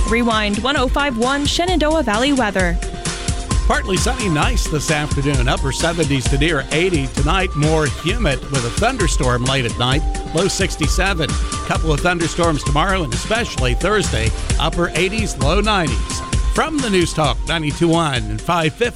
Rewind 105.1 Shenandoah Valley weather. Partly sunny, nice this afternoon. Upper 70s to near 80. Tonight, more humid with a thunderstorm late at night. Low 67. Couple of thunderstorms tomorrow and especially Thursday. Upper 80s, low 90s. From the News Talk 92.1 and 550.